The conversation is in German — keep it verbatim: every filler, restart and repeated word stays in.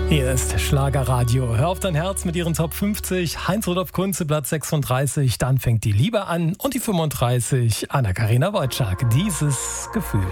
Hier ist Schlagerradio. Hör auf dein Herz mit ihren Top fünfzig. Heinz-Rudolf Kunze, Platz sechsunddreißig. Dann fängt die Liebe an. Und die fünfunddreißig, Anna-Karina Wojcik. Dieses Gefühl.